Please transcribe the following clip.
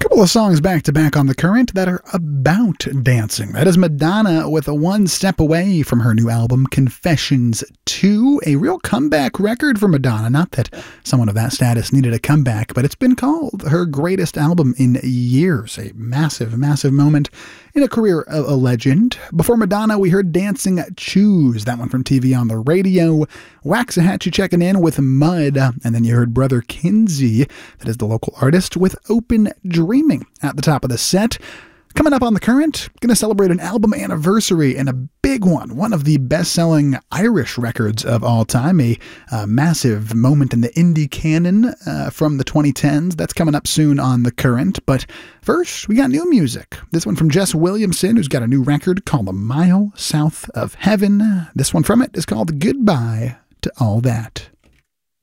Couple of songs back to back on The Current that are about dancing. That is Madonna with a One Step Away from her new album, Confessions 2, a real comeback record for Madonna. Not that someone of that status needed a comeback, but it's been called her greatest album in years. A massive, massive moment in a career of a legend. Before Madonna, we heard Dancing Choose, that one from TV on the radio. Waxahachie checking in with Mud, and then you heard Brother Kinsey, that is the local artist, with Open Dreaming at the top of the set. Coming up on The Current, going to celebrate an album anniversary and a big one of the best-selling Irish records of all time, a massive moment in the indie canon from the 2010s. That's coming up soon on The Current, but first, we got new music. This one from Jess Williamson, who's got a new record called A Mile South of Heaven. This one from it is called Goodbye to All That.